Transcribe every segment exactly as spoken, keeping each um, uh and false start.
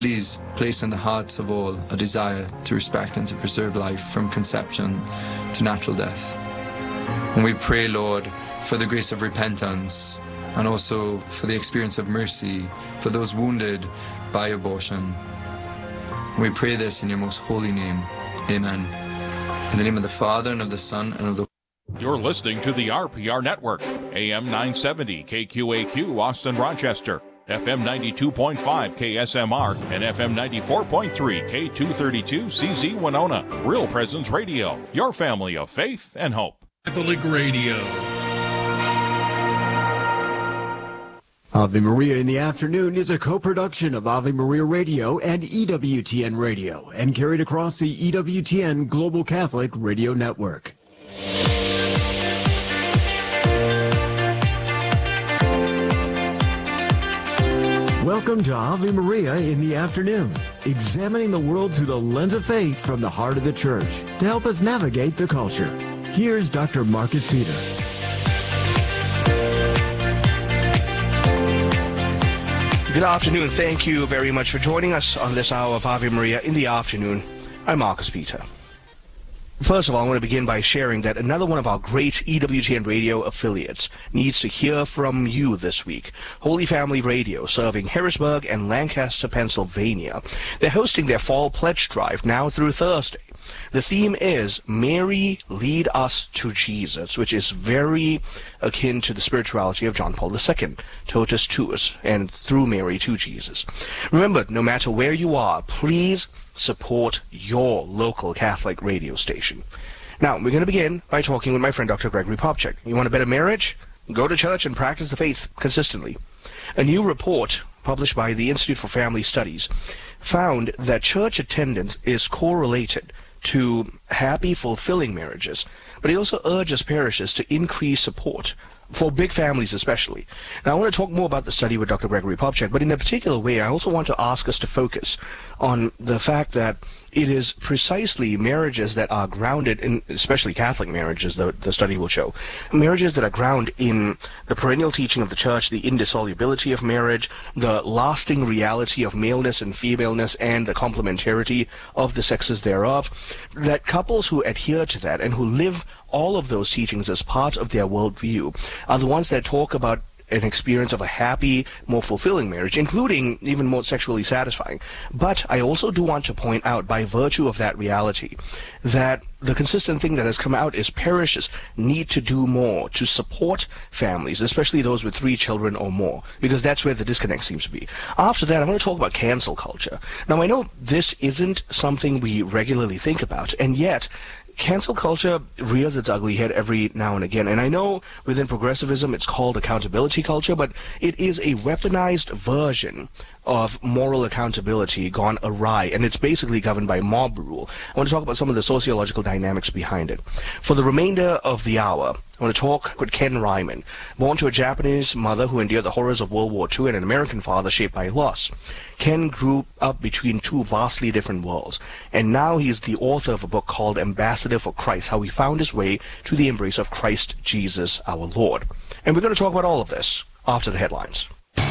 Please place in the hearts of all a desire to respect and to preserve life from conception to natural death. And we pray, Lord, for the grace of repentance and also for the experience of mercy for those wounded by abortion. We pray this in your most holy name. Amen. In the name of the Father, and of the Son, and of the... You're listening to the R P R Network, A M nine seventy K Q A Q, Austin, Rochester, F M ninety-two point five K S M R, and F M ninety-four point three K two thirty-two C Z Winona. Real Presence Radio, your family of faith and hope. Catholic Radio. Ave Maria in the Afternoon is a co-production of Ave Maria Radio and E W T N Radio and carried across the E W T N Global Catholic Radio Network. Welcome to Ave Maria in the Afternoon, examining the world through the lens of faith from the heart of the Church to help us navigate the culture. Here's Doctor Marcus Peter. Good afternoon. Thank you very much for joining us on this hour of Ave Maria in the Afternoon. I'm Marcus Peter. First of all, I want to begin by sharing that another one of our great E W T N radio affiliates needs to hear from you this week. Holy Family Radio, serving Harrisburg and Lancaster, Pennsylvania. They're hosting their Fall Pledge Drive now through Thursday. The theme is Mary, Lead Us to Jesus, which is very akin to the spirituality of John Paul the Second, Totus Tuus, and through Mary to Jesus. Remember, no matter where you are, please support your local Catholic radio station. Now, we're going to begin by talking with my friend Doctor Gregory Popcak. You want a better marriage? Go to church and practice the faith consistently. A new report published by the Institute for Family Studies found that church attendance is correlated to happy, fulfilling marriages, but he also urges parishes to increase support for big families especially. Now, I want to talk more about the study with Doctor Gregory Popcak, but in a particular way, I also want to ask us to focus on the fact that it is precisely marriages that are grounded in, especially Catholic marriages, the, the study will show, marriages that are grounded in the perennial teaching of the Church, the indissolubility of marriage, the lasting reality of maleness and femaleness, and the complementarity of the sexes thereof, that couples who adhere to that and who live all of those teachings as part of their worldview are the ones that talk about an experience of a happy, more fulfilling marriage, including even more sexually satisfying. But I also do want to point out, by virtue of that reality, that the consistent thing that has come out is parishes need to do more to support families, especially those with three children or more, because that's where the disconnect seems to be. After that, I want to talk about cancel culture. Now, I know this isn't something we regularly think about, and yet cancel culture rears its ugly head every now and again. And I know within progressivism it's called accountability culture, but it is a weaponized version of moral accountability gone awry, and it's basically governed by mob rule. I want to talk about some of the sociological dynamics behind it. For the remainder of the hour, I want to talk with Ken Ryman, born to a Japanese mother who endured the horrors of World War Two and an American father shaped by loss. Ken grew up between two vastly different worlds, and now he's the author of a book called Ambassador for Christ, How He Found His Way to the Embrace of Christ Jesus our Lord. And we're going to talk about all of this after the headlines.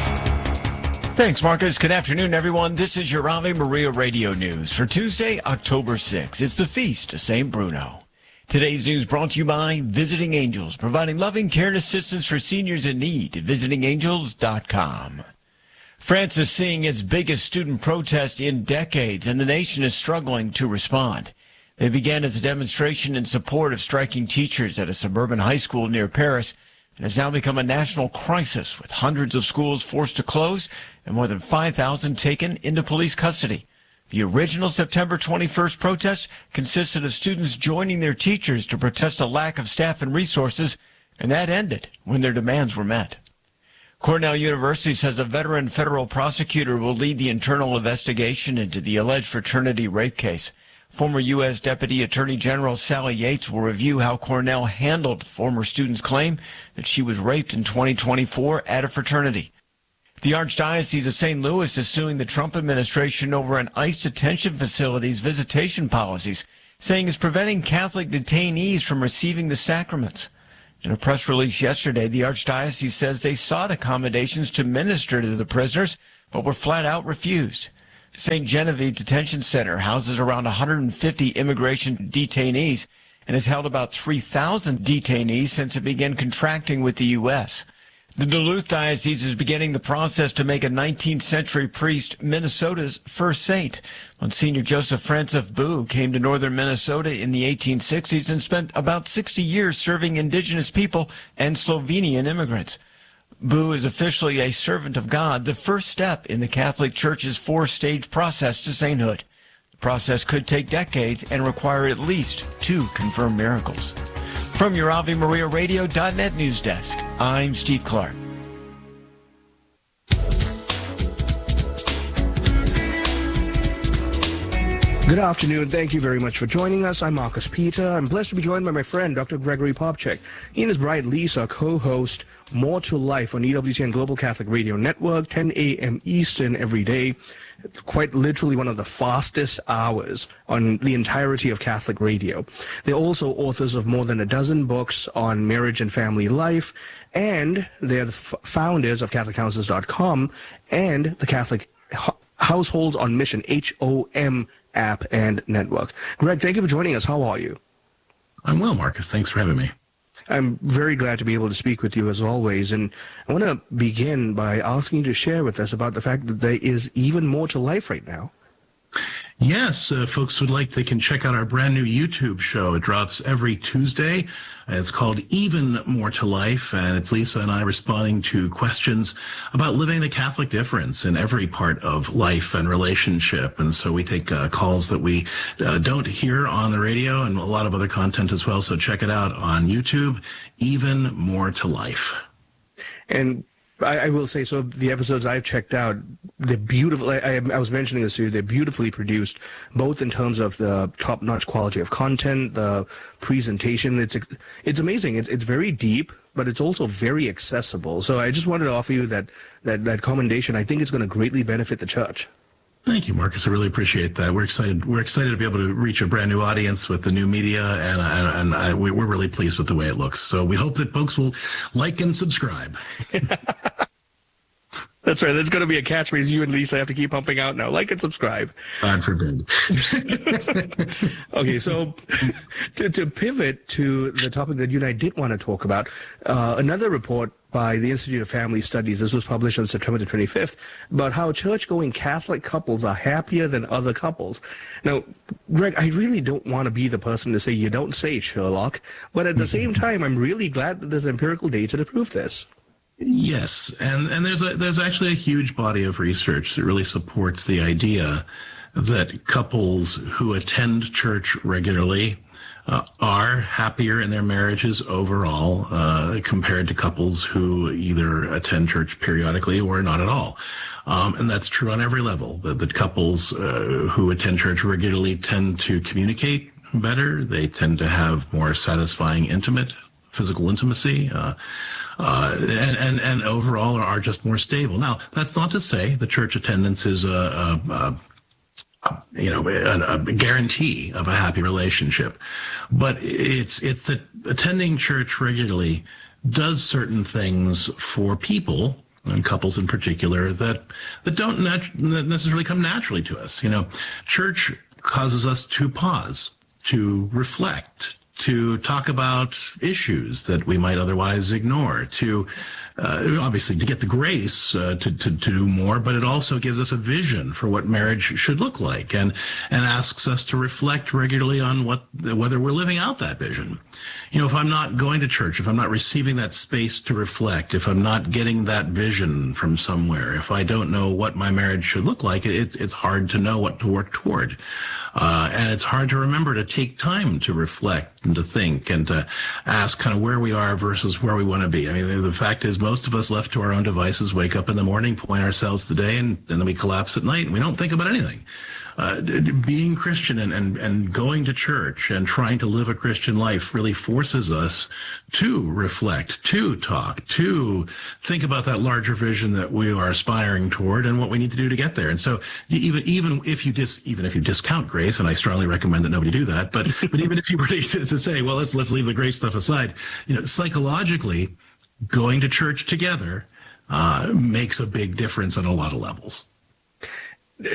Thanks, Marcus. Good afternoon, everyone. This is your Ave Maria Radio News for Tuesday, October sixth. It's the Feast of Saint Bruno. Today's news brought to you by Visiting Angels, providing loving care and assistance for seniors in need at visiting angels dot com. France is seeing its biggest student protest in decades, and the nation is struggling to respond. They began as a demonstration in support of striking teachers at a suburban high school near Paris, and has now become a national crisis, with hundreds of schools forced to close and more than five thousand taken into police custody. The original September twenty-first protest consisted of students joining their teachers to protest a lack of staff and resources, and that ended when their demands were met. Cornell University says a veteran federal prosecutor will lead the internal investigation into the alleged fraternity rape case. Former U S Deputy Attorney General Sally Yates will review how Cornell handled former students' claim that she was raped in twenty twenty-four at a fraternity. The Archdiocese of Saint Louis is suing the Trump administration over an ICE detention facility's visitation policies, saying it's preventing Catholic detainees from receiving the sacraments. In a press release yesterday, the Archdiocese says they sought accommodations to minister to the prisoners, but were flat out refused. Saint Genevieve Detention Center houses around one hundred fifty immigration detainees and has held about three thousand detainees since it began contracting with the U S The Duluth Diocese is beginning the process to make a nineteenth century priest Minnesota's first saint. Monsignor Joseph Francis Boo came to northern Minnesota in the eighteen sixties and spent about sixty years serving indigenous people and Slovenian immigrants. Boo is officially a servant of God, the first step in the Catholic Church's four-stage process to sainthood. The process could take decades and require at least two confirmed miracles. From your Ave Maria Radio dot net news desk, I'm Steve Clark. Good afternoon. Thank you very much for joining us. I'm Marcus Peter. I'm blessed to be joined by my friend, Doctor Gregory Popcak. He and his bride, Lisa, co-host More to Life on E W T N Global Catholic Radio Network, ten a.m. Eastern every day. Quite literally one of the fastest hours on the entirety of Catholic radio. They're also authors of more than a dozen books on marriage and family life, and they're the f- founders of Catholic Counselors dot com and the Catholic H- Households on Mission, H O M app and network. Greg, thank you for joining us. How are you? I'm well, Marcus. Thanks for having me. I'm very glad to be able to speak with you as always, and I want to begin by asking you to share with us about the fact that there is even more to life right now. Yes, uh, folks would like, they can check out our brand new YouTube show. It drops every Tuesday. It's called Even More to Life, and it's Lisa and I responding to questions about living the Catholic difference in every part of life and relationship. And so we take uh, calls that we uh, don't hear on the radio and a lot of other content as well. So check it out on YouTube, Even More to Life. And I, I will say, so the episodes I've checked out, they're beautiful. I, I, I was mentioning this to you, they're beautifully produced, both in terms of the top-notch quality of content, the presentation. It's it's amazing. It's, it's very deep, but it's also very accessible. So I just wanted to offer you that, that, that commendation. I think it's going to greatly benefit the church. Thank you, Marcus. I really appreciate that. We're excited. We're excited to be able to reach a brand new audience with the new media, and and, and I, we're really pleased with the way it looks. So we hope that folks will like and subscribe. That's right. That's going to be a catchphrase you and Lisa have to keep pumping out now. Like and subscribe. God forbid. Okay, so to, to pivot to the topic that you and I did want to talk about, uh, another report by the Institute of Family Studies, this was published on September the twenty-fifth, about how church-going Catholic couples are happier than other couples. Now, Greg, I really don't want to be the person to say you don't say, Sherlock, but at the same time, I'm really glad that there's empirical data to prove this. Yes, and, and there's a, there's actually a huge body of research that really supports the idea that couples who attend church regularly uh, are happier in their marriages overall uh, compared to couples who either attend church periodically or not at all. Um, and that's true on every level. The, the couples uh, who attend church regularly tend to communicate better. They tend to have more satisfying, intimate, physical intimacy. Uh, Uh, and, and, and overall are just more stable. Now, that's not to say the church attendance is a, a, a, a you know, a, a guarantee of a happy relationship, but it's, it's that attending church regularly does certain things for people, and couples in particular, that, that don't nat- necessarily come naturally to us. You know, church causes us to pause, to reflect, to talk about issues that we might otherwise ignore, to uh, obviously to get the grace uh, to, to, to do more, but it also gives us a vision for what marriage should look like, and, and asks us to reflect regularly on what whether we're living out that vision. You know, if I'm not going to church, if I'm not receiving that space to reflect, if I'm not getting that vision from somewhere, if I don't know what my marriage should look like, it's, it's hard to know what to work toward. Uh, and it's hard to remember to take time to reflect and to think and to ask kind of where we are versus where we want to be. I mean, the fact is most of us left to our own devices wake up in the morning, point ourselves to the day, and, and then we collapse at night and we don't think about anything. Uh, being Christian and, and, and going to church and trying to live a Christian life really forces us to reflect, to talk, to think about that larger vision that we are aspiring toward and what we need to do to get there. And so even even if you dis, even if you discount grace, and I strongly recommend that nobody do that, but but even if you were to, to say, well, let's let's leave the grace stuff aside, you know, psychologically, going to church together uh, makes a big difference on a lot of levels.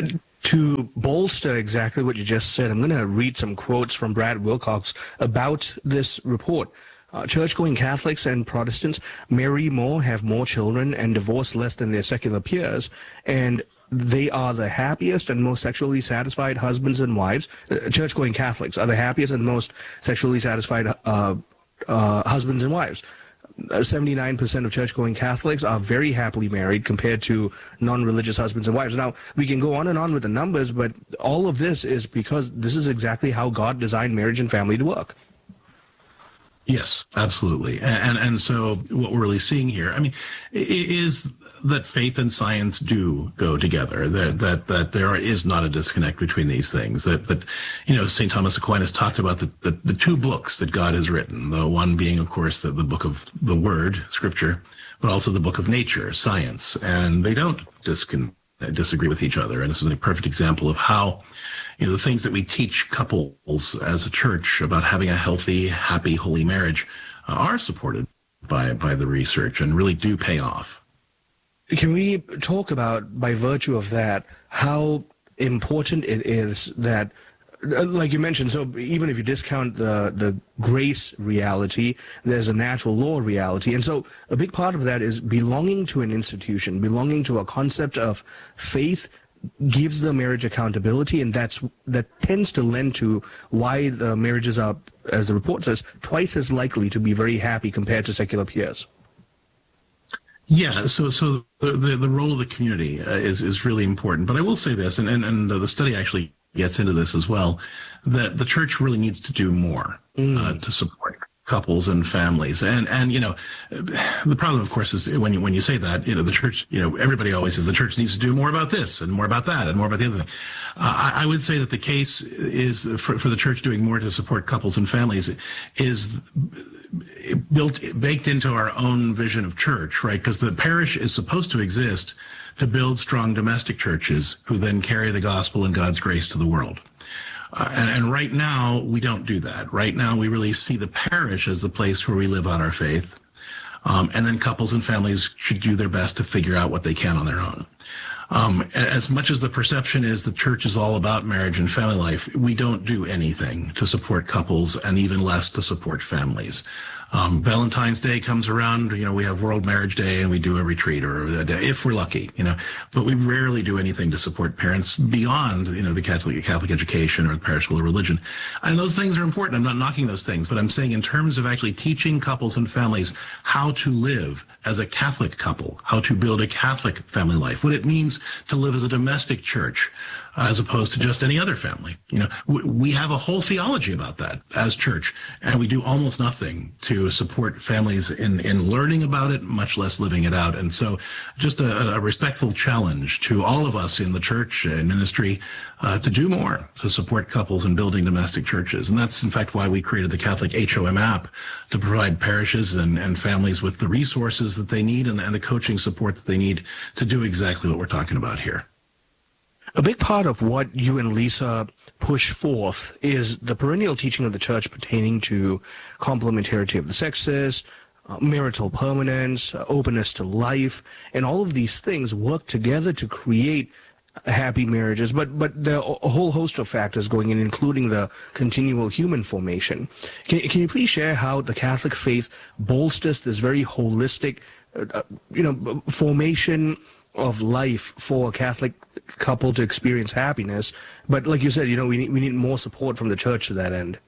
To bolster exactly what you just said, I'm going to read some quotes from Brad Wilcox about this report. Uh, church-going Catholics and Protestants marry more, have more children, and divorce less than their secular peers, and they are the happiest and most sexually satisfied husbands and wives. Uh, church-going Catholics are the happiest and most sexually satisfied uh, uh, husbands and wives. seventy-nine percent of church-going Catholics are very happily married compared to non-religious husbands and wives. Now, we can go on and on with the numbers, but all of this is because this is exactly how God designed marriage and family to work. Yes, absolutely. And, and and so what we're really seeing here, I mean, is that faith and science do go together, that that that there is not a disconnect between these things, that, that you know, Saint Thomas Aquinas talked about the, the, the two books that God has written, the one being, of course, the, the book of the Word, Scripture, but also the book of nature, science, and they don't disconnect. disagree with each other. And this is a perfect example of how, you know, the things that we teach couples as a church about having a healthy, happy, holy marriage uh, are supported by, by the research and really do pay off. Can we talk about, by virtue of that, how important it is that, like you mentioned, so even if you discount the, the grace reality, there's a natural law reality. And so a big part of that is belonging to an institution, belonging to a concept of faith gives the marriage accountability, and that's that tends to lend to why the marriages are, as the report says, twice as likely to be very happy compared to secular peers. Yeah, so so the the, the role of the community uh, is is really important. But I will say this, and and, and uh, the study actually gets into this as well, that the church really needs to do more mm. uh, to support couples and families. And, and, you know, the problem, of course, is when you, when you say that, you know, the church, you know, everybody always says the church needs to do more about this and more about that and more about the other thing. Uh, I, I would say that the case is for, for the church doing more to support couples and families is built, baked into our own vision of church, right? Because the parish is supposed to exist to build strong domestic churches who then carry the gospel and God's grace to the world. Uh, and, and right now, we don't do that. Right now, we really see the parish as the place where we live out our faith. Um, and then couples and families should do their best to figure out what they can on their own. Um, as much as the perception is the church is all about marriage and family life, we don't do anything to support couples and even less to support families. Um, Valentine's Day comes around, you know, we have World Marriage Day and we do a retreat or a day, if we're lucky, you know, but we rarely do anything to support parents beyond, you know, the Catholic, Catholic education or the parish school of religion. And those things are important. I'm not knocking those things, but I'm saying in terms of actually teaching couples and families how to live as a Catholic couple, how to build a Catholic family life, what it means to live as a domestic church, uh, as opposed to just any other family. You know, we, we have a whole theology about that as church, and we do almost nothing to support families in, in learning about it, much less living it out. And so just a, a respectful challenge to all of us in the church and ministry uh, to do more to support couples in building domestic churches. And that's, in fact, why we created the Catholic H O M app to provide parishes and, and families with the resources that they need and, and the coaching support that they need to do exactly what we're talking about here. A big part of what you and Lisa push forth is the perennial teaching of the church pertaining to complementarity of the sexes, uh, marital permanence, uh, openness to life, and all of these things work together to create happy marriages. But but there are a whole host of factors going in, including the continual human formation. Can, can you please share how the Catholic faith bolsters this very holistic, uh, you know, formation of life for a Catholic couple to experience happiness? But like you said, you know, we need, we need more support from the church to that end.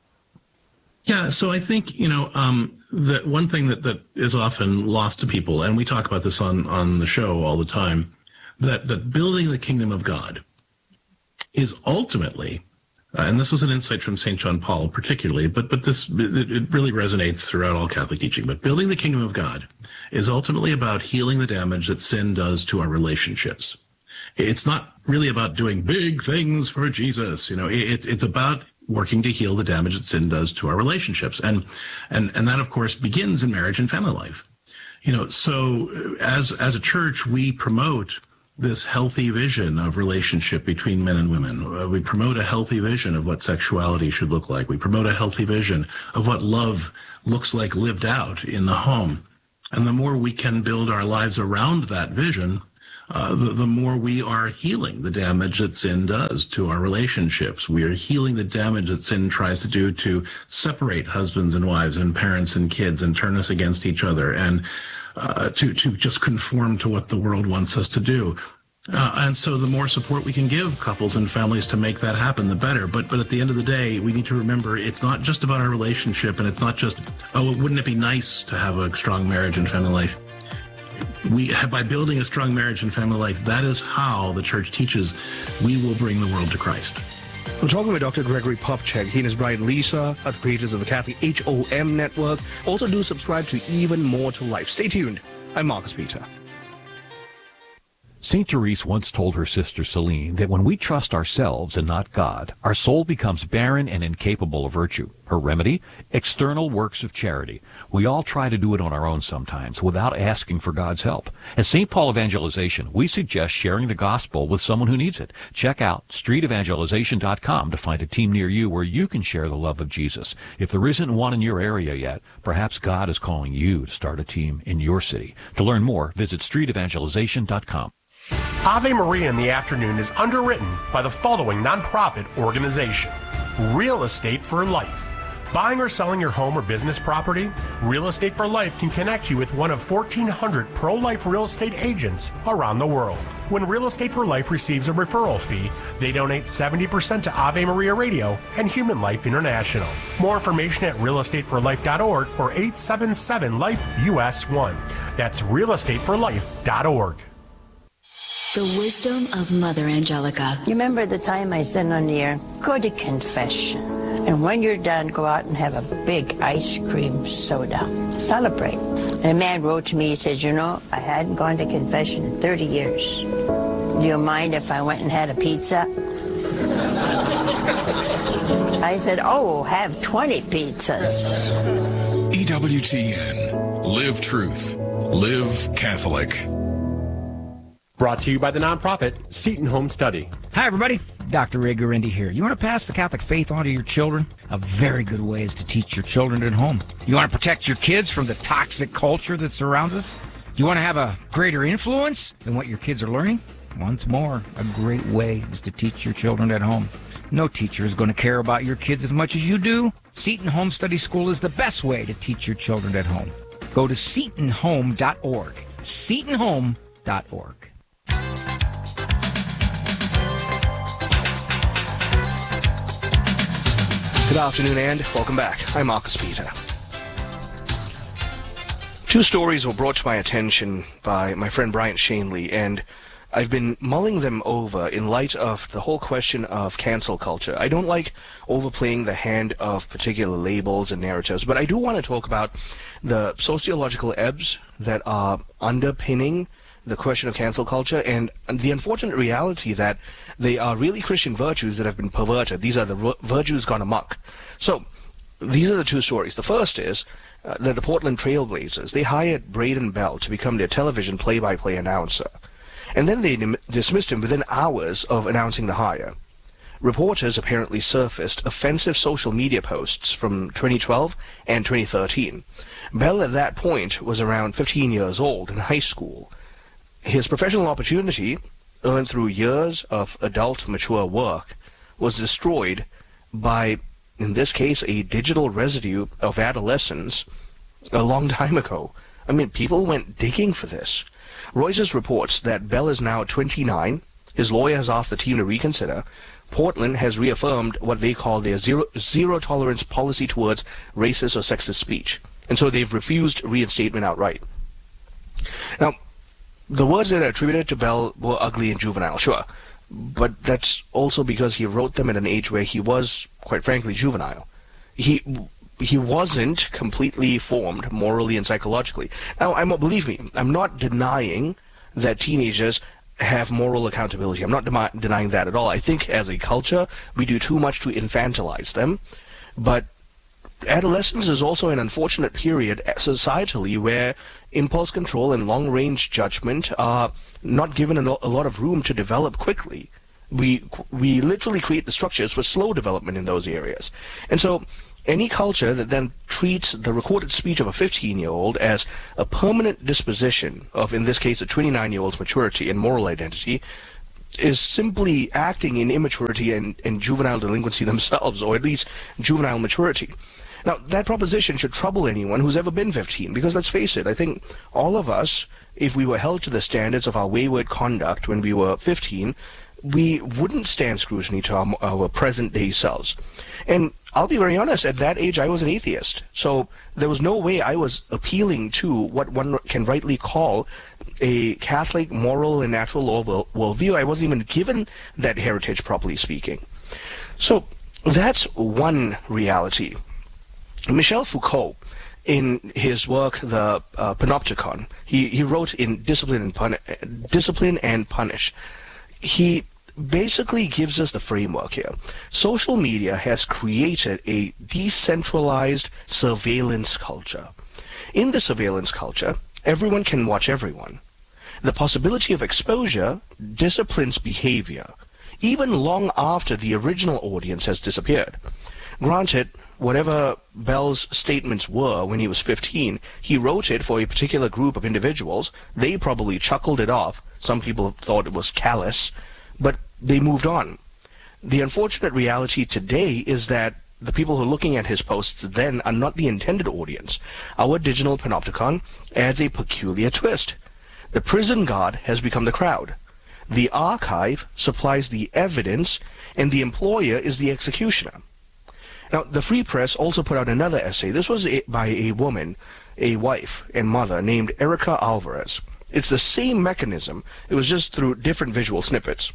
Yeah, so I think, you know, um, that one thing that, that is often lost to people, and we talk about this on, on the show all the time, that, that building the kingdom of God is ultimately, uh, and this was an insight from Saint John Paul particularly, but, but this, it, it really resonates throughout all Catholic teaching, but building the kingdom of God is ultimately about healing the damage that sin does to our relationships. It's not really about doing big things for Jesus. You know, it's, it's about working to heal the damage that sin does to our relationships. And, and, and that, of course, begins in marriage and family life. You know, so as, as a church, we promote this healthy vision of relationship between men and women. Uh, we promote a healthy vision of what sexuality should look like. We promote a healthy vision of what love looks like lived out in the home. And the more we can build our lives around that vision, uh, the, the more we are healing the damage that sin does to our relationships. We are healing the damage that sin tries to do to separate husbands and wives and parents and kids and turn us against each other and uh, to, to just conform to what the world wants us to do. Uh, and so the more support we can give couples and families to make that happen, the better. But but at the end of the day, we need to remember it's not just about our relationship, and it's not just, oh, wouldn't it be nice to have a strong marriage and family life? We, by building a strong marriage and family life, that is how the church teaches we will bring the world to Christ. We're talking with Doctor Gregory Popcak. He and his bride Lisa are the creators of the Catholic H O M Network. Also do subscribe to Even More to Life. Stay tuned. I'm Marcus Peter. Saint Therese once told her sister Celine that when we trust ourselves and not God, our soul becomes barren and incapable of virtue. Her remedy? External works of charity. We all try to do it on our own sometimes without asking for God's help. At Saint Paul Evangelization, we suggest sharing the gospel with someone who needs it. Check out street evangelization dot com to find a team near you where you can share the love of Jesus. If there isn't one in your area yet, perhaps God is calling you to start a team in your city. To learn more, visit street evangelization dot com. Ave Maria in the Afternoon is underwritten by the following nonprofit organization: Real Estate for Life. Buying or selling your home or business property? Real Estate for Life can connect you with one of fourteen hundred pro-life real estate agents around the world. When Real Estate for Life receives a referral fee, they donate seventy percent to Ave Maria Radio and Human Life International. More information at real estate for life dot org or eight seven seven life U S one. That's real estate for life dot org. The wisdom of Mother Angelica. You remember the time I said on the air, go to confession. And when you're done, go out and have a big ice cream soda. Celebrate. And a man wrote to me, he said, you know, I hadn't gone to confession in thirty years. Do you mind if I went and had a pizza? I said, oh, have twenty pizzas. E W T N. Live truth. Live Catholic. Brought to you by the nonprofit Seton Home Study. Hi, everybody. Doctor Ray Guarendi here. You want to pass the Catholic faith on to your children? A very good way is to teach your children at home. You want to protect your kids from the toxic culture that surrounds us? Do you want to have a greater influence than what your kids are learning? Once more, a great way is to teach your children at home. No teacher is going to care about your kids as much as you do. Seton Home Study School is the best way to teach your children at home. Go to seton home dot org. seton home dot org. Good afternoon and welcome back. I'm Marcus Peter. Two stories were brought to my attention by my friend Bryant Shanley, and I've been mulling them over in light of the whole question of cancel culture. I don't like overplaying the hand of particular labels and narratives, but I do want to talk about the sociological ebbs that are underpinning the question of cancel culture and the unfortunate reality that they are really Christian virtues that have been perverted. These are the virtues gone amok. So these are the two stories. The first is uh, that the Portland Trailblazers, they hired Braden Bell to become their television play-by-play announcer. And then they dim- dismissed him within hours of announcing the hire. Reporters apparently surfaced offensive social media posts from twenty twelve and twenty thirteen. Bell at that point was around fifteen years old in high school. His professional opportunity, earned through years of adult mature work, was destroyed by, in this case, a digital residue of adolescence a long time ago. I mean, people went digging for this. Reuters reports that Bell is now twenty-nine. His lawyer has asked the team to reconsider. Portland has reaffirmed what they call their zero, zero tolerance policy towards racist or sexist speech. And so they've refused reinstatement outright. Now, the words that are attributed to Bell were ugly and juvenile, sure. But that's also because he wrote them at an age where he was, quite frankly, juvenile. He he wasn't completely formed morally and psychologically. Now, I'm believe me, I'm not denying that teenagers have moral accountability. I'm not de- denying that at all. I think as a culture, we do too much to infantilize them. But adolescence is also an unfortunate period societally where impulse control and long-range judgment are not given a lot of room to develop quickly. We we literally create the structures for slow development in those areas. And so Any culture that then treats the recorded speech of a fifteen-year-old as a permanent disposition of, in this case, a twenty-nine-year-old's maturity and moral identity is simply acting in immaturity and, and juvenile delinquency themselves, or at least juvenile maturity. Now, that proposition should trouble anyone who's ever been fifteen, because let's face it, I think all of us, if we were held to the standards of our wayward conduct when we were fifteen, we wouldn't stand scrutiny to our, our present-day selves. And I'll be very honest, at that age I was an atheist, so there was no way I was appealing to what one can rightly call a Catholic moral and natural law worldview. I wasn't even given that heritage, properly speaking. So that's one reality. Michel Foucault, in his work, The uh, Panopticon, he, he wrote in Discipline and, Pun- Discipline and Punish. He basically gives us the framework here. Social media has created a decentralized surveillance culture. In the surveillance culture, everyone can watch everyone. The possibility of exposure disciplines behavior, even long after the original audience has disappeared. Granted, whatever Bell's statements were when he was fifteen, he wrote it for a particular group of individuals. They probably chuckled it off. Some people thought it was callous, but they moved on. The unfortunate reality today is that the people who are looking at his posts then are not the intended audience. Our digital panopticon adds a peculiar twist. The prison guard has become the crowd. The archive supplies the evidence, and the employer is the executioner. Now, the Free Press also put out another essay. This was a, by a woman, a wife and mother named Erica Alvarez. It's the same mechanism. It was just through different visual snippets.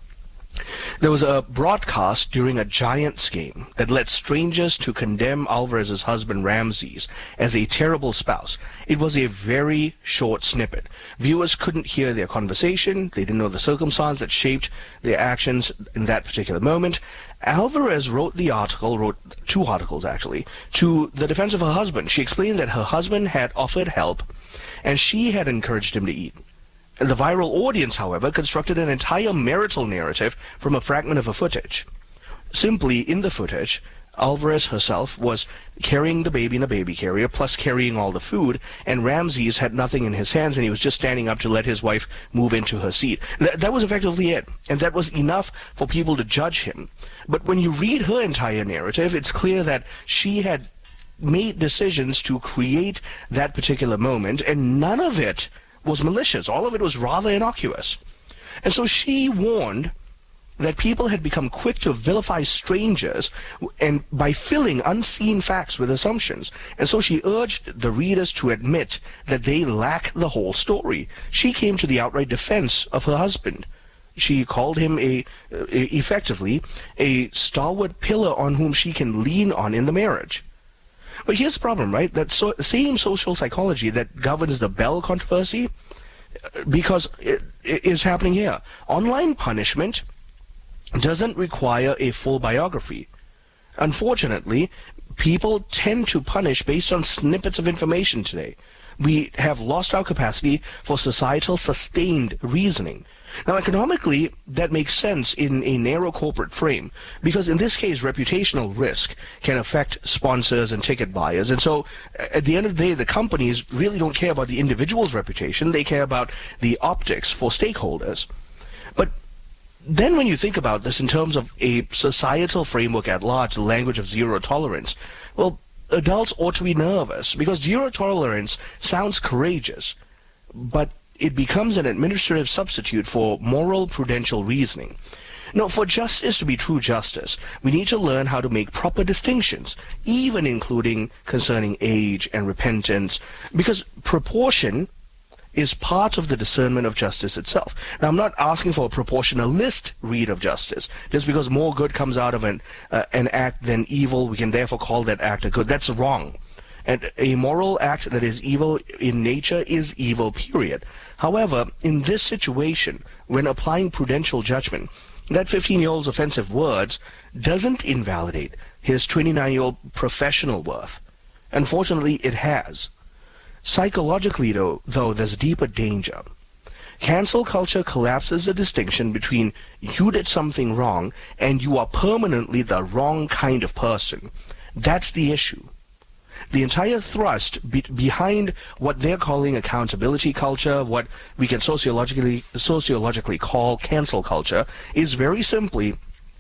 There was a broadcast during a Giants game that led strangers to condemn Alvarez's husband Ramses as a terrible spouse. It was a very short snippet. Viewers couldn't hear their conversation. They didn't know the circumstance that shaped their actions in that particular moment. Alvarez wrote the article, wrote two articles actually, to the defense of her husband. She explained that her husband had offered help and she had encouraged him to eat. The viral audience, however, constructed an entire marital narrative from a fragment of a footage. Simply, in the footage, Alvarez herself was carrying the baby in a baby carrier, plus carrying all the food, and Ramses had nothing in his hands, and he was just standing up to let his wife move into her seat. Th- that was effectively it, and that was enough for people to judge him. But when you read her entire narrative, it's clear that she had made decisions to create that particular moment, and none of it was malicious. All of it was rather innocuous. And so she warned that people had become quick to vilify strangers and by filling unseen facts with assumptions. And so she urged the readers to admit that they lack the whole story. She came to the outright defense of her husband. She called him a, effectively, a stalwart pillar on whom she can lean on in the marriage. But here's the problem, right? That so, same social psychology that governs the Bell controversy, because it, it is happening here. Online punishment doesn't require a full biography. Unfortunately, people tend to punish based on snippets of information today. We have lost our capacity for societal sustained reasoning. Now, economically, that makes sense in a narrow corporate frame, because in this case, reputational risk can affect sponsors and ticket buyers. And so, at the end of the day, the companies really don't care about the individual's reputation. They care about the optics for stakeholders. But then when you think about this in terms of a societal framework at large, the language of zero tolerance, well, adults ought to be nervous, because zero tolerance sounds courageous, but it becomes an administrative substitute for moral prudential reasoning. Now, for justice to be true justice, we need to learn how to make proper distinctions, even including concerning age and repentance, because proportion is part of the discernment of justice itself. Now, I'm not asking for a proportionalist read of justice. Just because more good comes out of an, uh, an act than evil, we can therefore call that act a good. That's wrong. And a moral act that is evil in nature is evil, period. However, in this situation, when applying prudential judgment, that fifteen-year-old's offensive words doesn't invalidate his twenty-nine-year-old professional worth. Unfortunately, it has. Psychologically, though, though, there's a deeper danger. Cancel culture collapses the distinction between you did something wrong and you are permanently the wrong kind of person. That's the issue. The entire thrust be behind what they're calling accountability culture, what we can sociologically sociologically call cancel culture, is very simply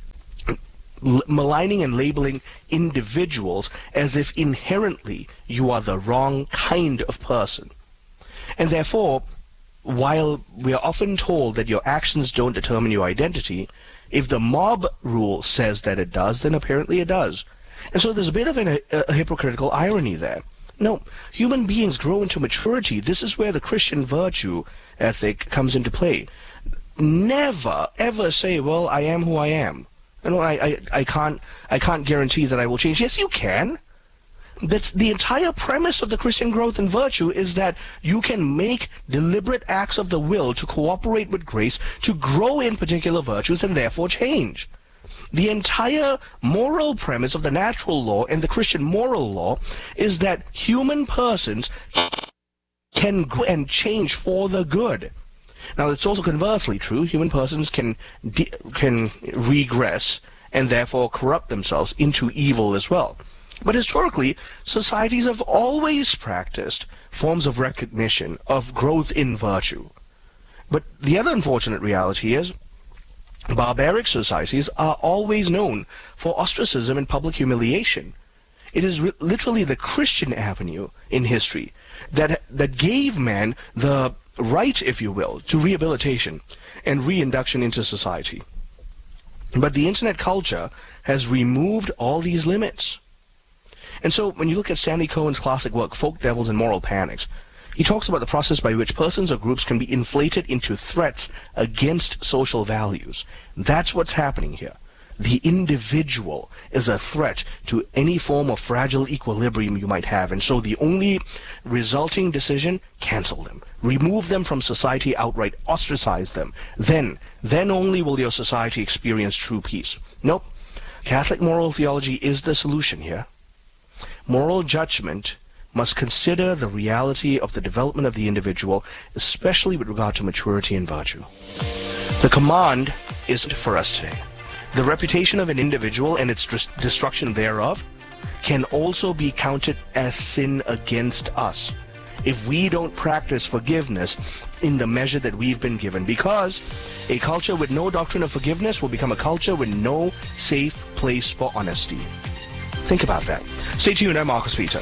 maligning and labeling individuals as if inherently you are the wrong kind of person. And therefore, while we are often told that your actions don't determine your identity, if the mob rule says that it does, then apparently it does. And so there's a bit of an, a, a hypocritical irony there. No, human beings grow into maturity. This is where the Christian virtue ethic comes into play. Never, ever say, well, I am who I am. You know, I, I, I can't, I can't guarantee that I will change. Yes, you can. That's the entire premise of the Christian growth in virtue, is that you can make deliberate acts of the will to cooperate with grace, to grow in particular virtues, and therefore change. The entire moral premise of the natural law and the Christian moral law is that human persons can grow and change for the good. Now, it's also conversely true. Human persons can de can regress and therefore corrupt themselves into evil as well. But historically, societies have always practiced forms of recognition of growth in virtue. But the other unfortunate reality is barbaric societies are always known for ostracism and public humiliation. It is re literally the Christian avenue in history that, that gave man the right, if you will, to rehabilitation and reinduction into society. But the internet culture has removed all these limits. And so when you look at Stanley Cohen's classic work, Folk Devils and Moral Panics, he talks about the process by which persons or groups can be inflated into threats against social values. That's what's happening here. The individual is a threat to any form of fragile equilibrium you might have, and so the only resulting decision, cancel them. Remove them from society outright, ostracize them. Then, then only will your society experience true peace. Nope. Catholic moral theology is the solution here. Moral judgment must consider the reality of the development of the individual, especially with regard to maturity and virtue. The command is for us today. The reputation of an individual and its destruction thereof can also be counted as sin against us if we don't practice forgiveness in the measure that we've been given, because a culture with no doctrine of forgiveness will become a culture with no safe place for honesty. Think about that. Stay tuned. I'm Marcus Peter.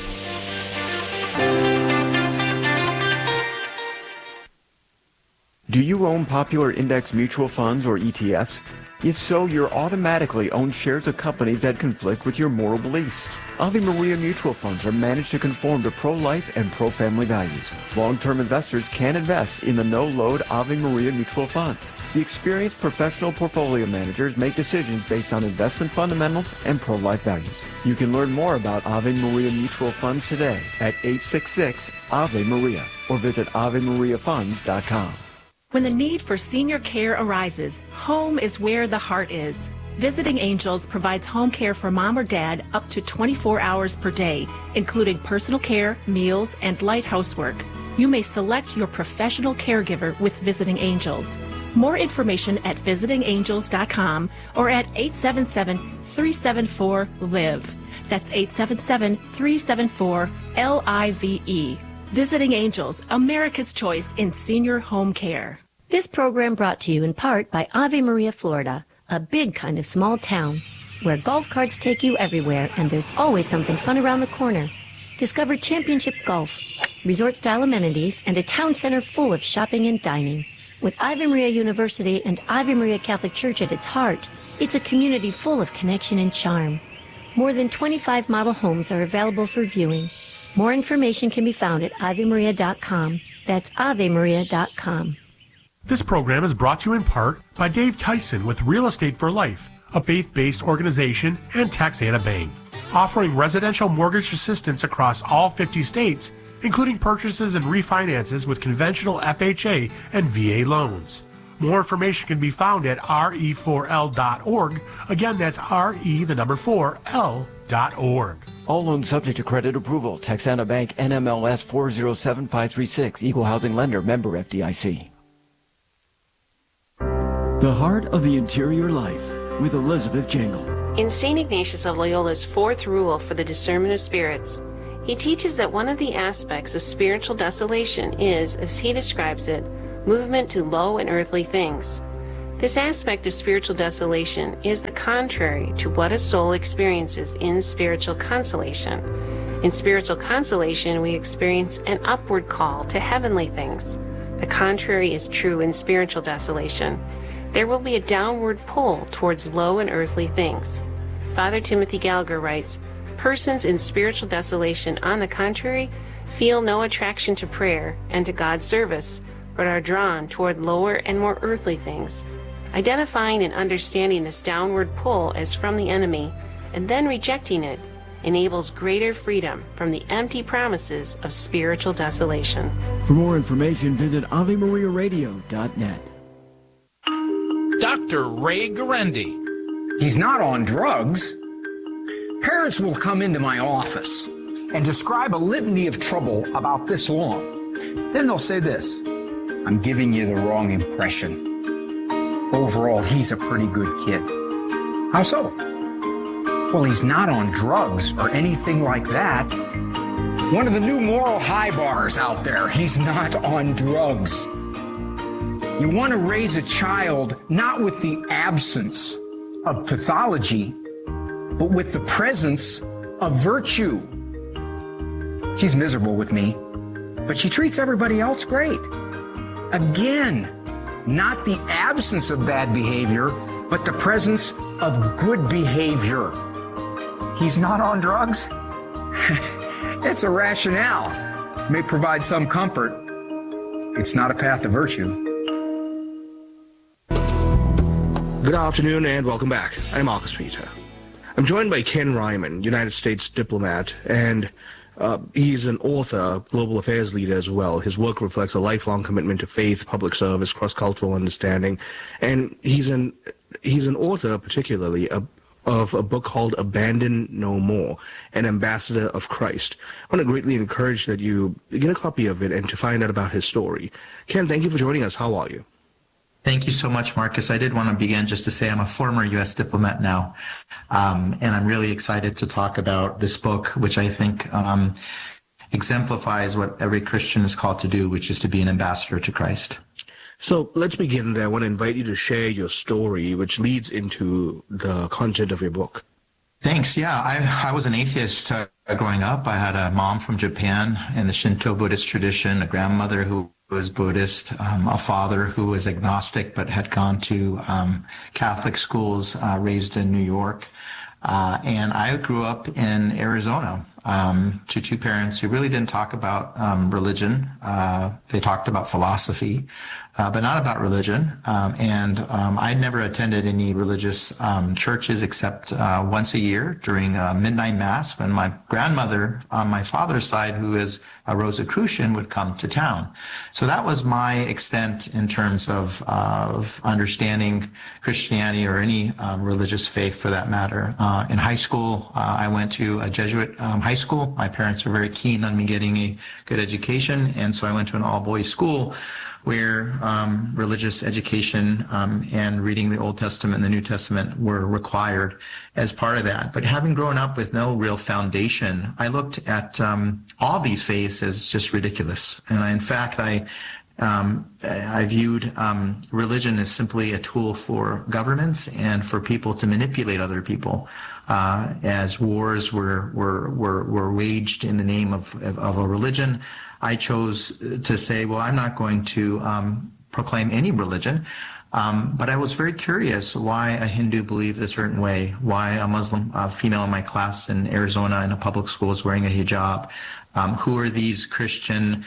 Do you own popular index mutual funds or E T Fs? If so, you're automatically own shares of companies that conflict with your moral beliefs. Ave Maria mutual funds are managed to conform to pro-life and pro-family values. Long-term investors can invest in the no-load Ave Maria mutual funds. The experienced professional portfolio managers make decisions based on investment fundamentals and pro-life values. You can learn more about Ave Maria mutual funds today at eight six six Ave Maria or visit ave maria funds dot com. When the need for senior care arises, home is where the heart is. Visiting Angels provides home care for mom or dad up to twenty-four hours per day, including personal care, meals, and light housework. You may select your professional caregiver with Visiting Angels. More information at visiting angels dot com or at eight seven seven, three seven four, L I V E. That's eight seven seven, three seven four, L I V E. Visiting Angels, America's choice in senior home care. This program brought to you in part by Ave Maria, Florida, a big kind of small town where golf carts take you everywhere and there's always something fun around the corner. Discover championship golf, resort-style amenities, and a town center full of shopping and dining. With Ave Maria University and Ave Maria Catholic Church at its heart, it's a community full of connection and charm. More than twenty-five model homes are available for viewing. More information can be found at ave maria dot com. That's ave maria dot com. This program is brought to you in part by Dave Tyson with Real Estate for Life, a faith-based organization, and Texana Bank, offering residential mortgage assistance across all fifty states, including purchases and refinances with conventional F H A and V A loans. More information can be found at R E four L dot org. Again, that's R E, the number four, L dot org. All loans subject to credit approval. Texana Bank, N M L S four zero seven five three six, Equal Housing Lender, member F D I C. The heart of the interior life with Elizabeth Jangle. In Saint Ignatius of Loyola's fourth rule for the discernment of spirits, he teaches that one of the aspects of spiritual desolation is, as he describes it, movement to low and earthly things. This aspect of spiritual desolation is the contrary to what a soul experiences in spiritual consolation. In spiritual consolation, we experience an upward call to heavenly things. The contrary is true in spiritual desolation. There will be a downward pull towards low and earthly things. Father Timothy Gallagher writes, persons in spiritual desolation, on the contrary, feel no attraction to prayer and to God's service, but are drawn toward lower and more earthly things. Identifying and understanding this downward pull as from the enemy, and then rejecting it, enables greater freedom from the empty promises of spiritual desolation. For more information, visit Ave Maria Radio dot net. Doctor Ray Guarendi. He's not on drugs. Parents will come into my office and describe a litany of trouble about this long. Then they'll say this: I'm giving you the wrong impression. Overall, he's a pretty good kid. How so? Well, he's not on drugs or anything like that. One of the new moral high bars out there, he's not on drugs. You want to raise a child not with the absence of pathology, but with the presence of virtue. She's miserable with me, but she treats everybody else great. Again, not the absence of bad behavior, but the presence of good behavior. He's not on drugs? It's a rationale. It may provide some comfort. It's not a path to virtue. Good afternoon and welcome back. I'm Marcus Peter. I'm joined by Ken Ryman, United States diplomat, and uh, he's an author, global affairs leader as well. His work reflects a lifelong commitment to faith, public service, cross-cultural understanding, and he's an he's an author, particularly a, of a book called Abandon No More, an ambassador of Christ. I want to greatly encourage that you get a copy of it and to find out about his story. Ken, thank you for joining us. How are you? Thank you so much, Marcus. I did want to begin just to say I'm a former U S diplomat now, um, and I'm really excited to talk about this book, which I think um, exemplifies what every Christian is called to do, which is to be an ambassador to Christ. So let's begin there. I want to invite you to share your story, which leads into the content of your book. Thanks. Yeah, I, I was an atheist uh, growing up. I had a mom from Japan in the Shinto Buddhist tradition, a grandmother who was Buddhist, um, a father who was agnostic but had gone to um, Catholic schools, uh, raised in New York. Uh, and I grew up in Arizona um, to two parents who really didn't talk about um, religion. Uh, they talked about philosophy, uh, but not about religion. Um, and um, I'd never attended any religious um, churches except uh, once a year during uh, midnight mass when my grandmother on my father's side, who is a Rosicrucian, would come to town. So that was my extent in terms of, uh, of understanding Christianity or any um, religious faith for that matter. Uh, in high school, uh, I went to a Jesuit um, high school. My parents were very keen on me getting a good education, and so I went to an all-boys school where um, religious education um, and reading the Old Testament and the New Testament were required as part of that. But having grown up with no real foundation, I looked at um, all these faiths as just ridiculous. And I, in fact, I um, I viewed um, religion as simply a tool for governments and for people to manipulate other people. Uh, as wars were, were, were, were waged in the name of, of, of a religion, I chose to say, well, I'm not going to um, proclaim any religion. Um, but I was very curious why a Hindu believed a certain way, why a Muslim uh, female in my class in Arizona in a public school is wearing a hijab. Um, who are these Christian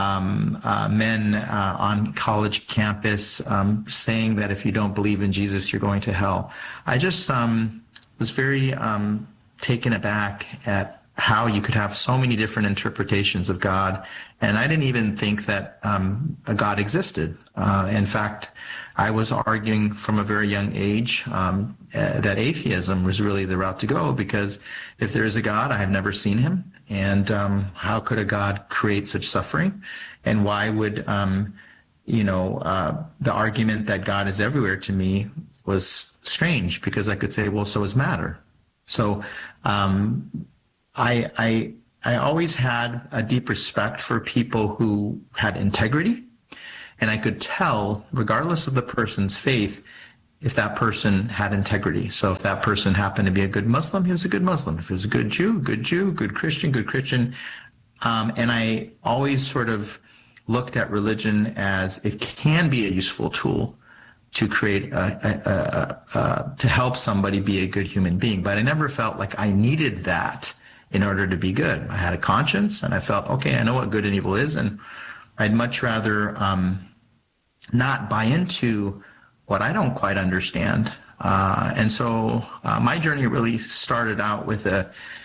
um, uh, men uh, on college campus um, saying that if you don't believe in Jesus, you're going to hell? I just um, was very um, taken aback at how you could have so many different interpretations of God. And I didn't even think that um, a God existed. Uh, in fact, I was arguing from a very young age um, uh, that atheism was really the route to go, because if there is a God, I have never seen him. And um, how could a God create such suffering? And why would, um, you know, uh, the argument that God is everywhere to me was strange because I could say, well, so is matter. So um, I, I, I always had a deep respect for people who had integrity, and I could tell, regardless of the person's faith, if that person had integrity. So if that person happened to be a good Muslim, he was a good Muslim. If he was a good Jew, good Jew, good Christian, good Christian. Um, and I always sort of looked at religion as it can be a useful tool to create, a, a, a, a, to help somebody be a good human being. But I never felt like I needed that in order to be good. I had a conscience, and I felt, okay, I know what good and evil is, and I'd much rather um, not buy into what I don't quite understand. Uh, and so uh, my journey really started out with a,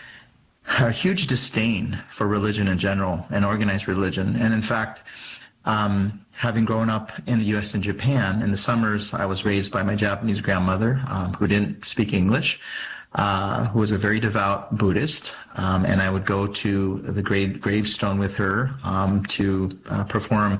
a huge disdain for religion in general and organized religion. And in fact, um, having grown up in the U S and Japan, in the summers I was raised by my Japanese grandmother, um, who didn't speak English, uh, who was a very devout Buddhist. Um, and I would go to the grave, gravestone with her um, to uh, perform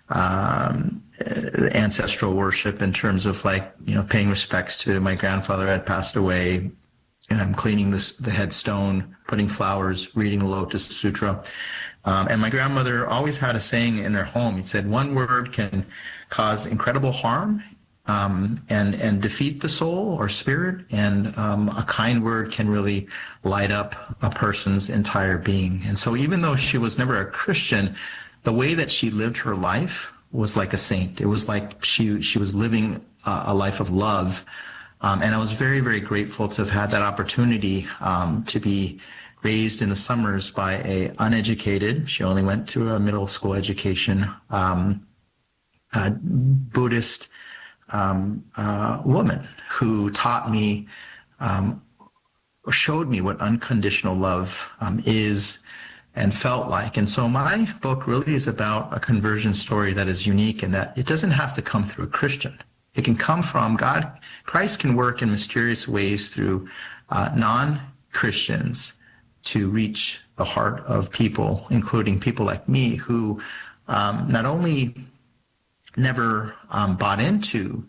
um, ancestral worship in terms of, like, you know, paying respects to my grandfather who had passed away, and I'm cleaning this, the headstone, putting flowers, reading the Lotus Sutra. Um, and my grandmother always had a saying in her home. It said, one word can cause incredible harm um, and, and defeat the soul or spirit, and um, a kind word can really light up a person's entire being. And so even though she was never a Christian, the way that she lived her life was like a saint. It was like she she was living a, a life of love. Um, and I was very, very grateful to have had that opportunity um, to be raised in the summers by a uneducated, she only went to a middle school education, um, a Buddhist um, uh, woman who taught me, um, or showed me what unconditional love um, is and felt like. And so my book really is about a conversion story that is unique in that it doesn't have to come through a Christian. It can come from God. Christ can work in mysterious ways through uh, non-Christians to reach the heart of people, including people like me, who um, not only never um, bought into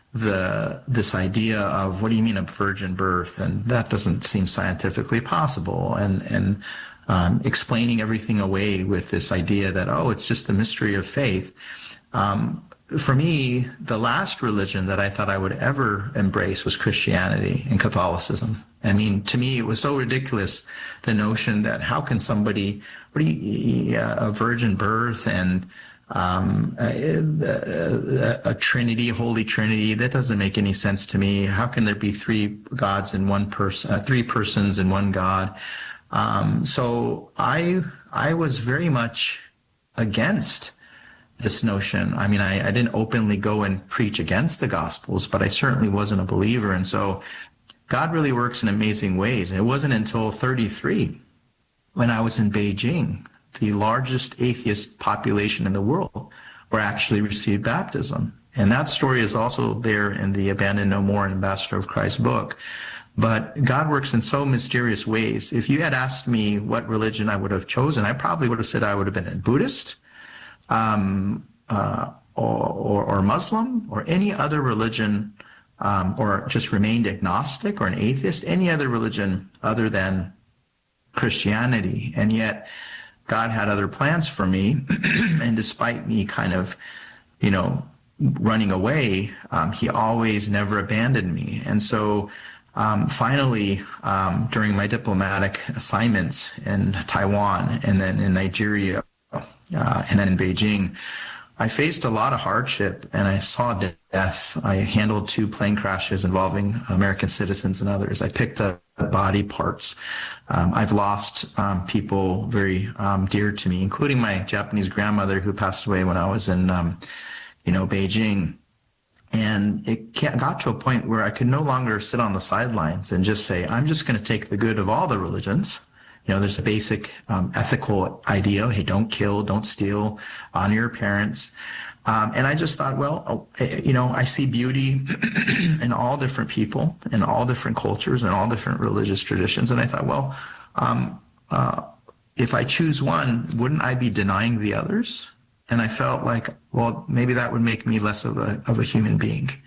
the this idea of, what do you mean a virgin birth? And that doesn't seem scientifically possible. And, and um, explaining everything away with this idea that, oh, it's just the mystery of faith. Um, For me, the last religion that I thought I would ever embrace was Christianity and Catholicism. I mean, to me, it was so ridiculous, the notion that how can somebody, what do you, a virgin birth and um, a, a, a Trinity, Holy Trinity, that doesn't make any sense to me. How can there be three gods in one person, uh, three persons in one God? Um, so I, I was very much against this notion. I mean, I, I didn't openly go and preach against the Gospels, but I certainly wasn't a believer. And so God really works in amazing ways. And it wasn't until thirty-three, when I was in Beijing, the largest atheist population in the world, where I actually received baptism. And that story is also there in the Abandon No More, Ambassador of Christ book. But God works in so mysterious ways. If you had asked me what religion I would have chosen, I probably would have said I would have been a Buddhist, Um, uh, or, or, or Muslim, or any other religion, um, or just remained agnostic or an atheist, any other religion other than Christianity. And yet God had other plans for me. And despite me kind of, you know, running away, um, he always never abandoned me. And so um, finally, um, during my diplomatic assignments in Taiwan and then in Nigeria, Uh, and then in Beijing, I faced a lot of hardship and I saw death. I handled two plane crashes involving American citizens and others. I picked up body parts. Um, I've lost um, people very um, dear to me, including my Japanese grandmother who passed away when I was in, um, you know, Beijing. And it got to a point where I could no longer sit on the sidelines and just say, I'm just going to take the good of all the religions. You know, there's a basic um, ethical idea. Hey, don't kill, don't steal, honor your parents. Um, and I just thought, well, you know, I see beauty in all different people, in all different cultures, and all different religious traditions. And I thought, well, um, uh, if I choose one, wouldn't I be denying the others? And I felt like, well, maybe that would make me less of a, of a human being.